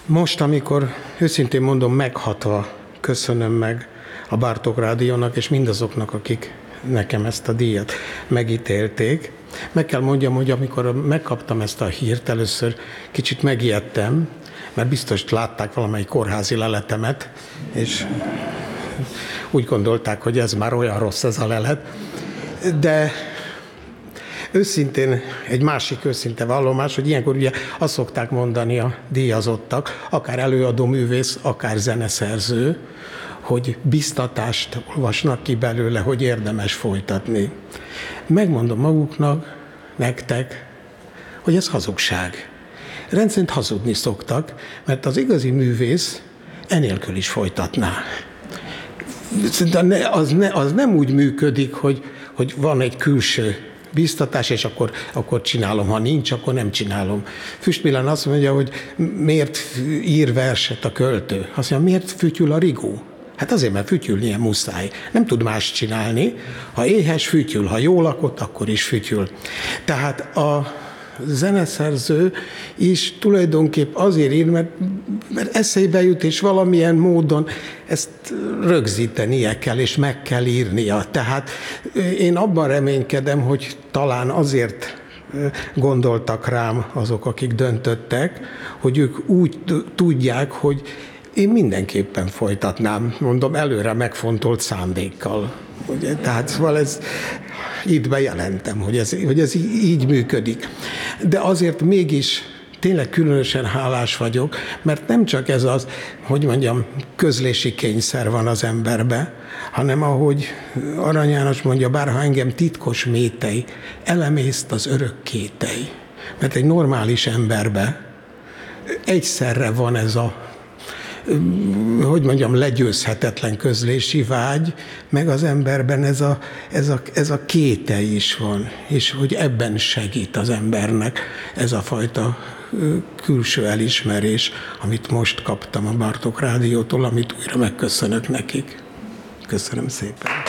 Most, amikor őszintén mondom, meghatva köszönöm meg a Bartók Rádiónak és mindazoknak, akik nekem ezt a díjat megítélték. Meg kell mondjam, hogy amikor megkaptam ezt a hírt, először kicsit megijedtem, mert biztos látták valamelyik kórházi leletemet, és úgy gondolták, hogy ez már olyan rossz ez a lelet. De őszintén, egy másik őszinte vallomás, hogy ilyenkor ugye azt szokták mondani a díjazottak, akár előadó művész, akár zeneszerző, hogy biztatást olvasnak ki belőle, hogy érdemes folytatni. Megmondom maguknak, nektek, hogy ez hazugság. Rendszerint hazudni szoktak, mert az igazi művész enélkül is folytatná. Az nem úgy működik, hogy van egy külső biztatás, és akkor csinálom. Ha nincs, akkor nem csinálom. Füst Milan azt mondja, hogy miért ír verset a költő? Azt mondja, miért fütyül a rigó? Hát azért, mert fütyülnie muszáj. Nem tud más csinálni. Ha éhes, fütyül. Ha jól lakott, akkor is fütyül. Tehát a zeneszerző is tulajdonképp azért ír, mert eszébe jut, és valamilyen módon ezt rögzítenie kell, és meg kell írnia. Tehát én abban reménykedem, hogy talán azért gondoltak rám azok, akik döntöttek, hogy ők úgy tudják, hogy én mindenképpen folytatnám, mondom, előre megfontolt szándékkal. Ugye? Tehát szóval ez itt bejelentem, hogy ez így működik. De azért mégis tényleg különösen hálás vagyok, mert nem csak ez az, hogy mondjam, közlési kényszer van az emberbe, hanem ahogy Arany János mondja, bárha engem titkos métej, elemészt az örök kétely. Mert egy normális emberbe egyszerre van ez a legyőzhetetlen közlési vágy, meg az emberben ez a kételj is van, és hogy ebben segít az embernek ez a fajta külső elismerés, amit most kaptam a Bartók Rádiótól, amit újra megköszönök nekik. Köszönöm szépen.